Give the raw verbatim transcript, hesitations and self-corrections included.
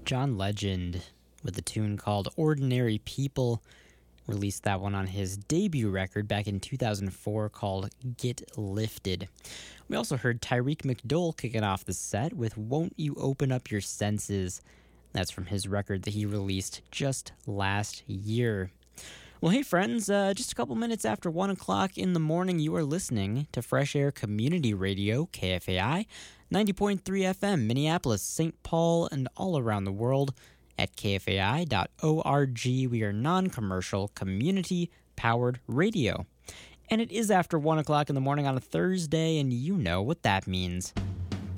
John Legend with a tune called Ordinary People. Released that one on his debut record back in two thousand four called Get Lifted. We also heard Tyreek McDowell kicking off the set with Won't You Open Up Your Senses. That's from his record that he released just last year. Well, hey friends, uh, just a couple minutes after one o'clock in the morning, you are listening to Fresh Air Community Radio, K F A I, ninety point three F M, Minneapolis, Saint Paul, and all around the world at K F A I dot org. We are non-commercial, community-powered radio. And it is after one o'clock in the morning on a Thursday, and you know what that means.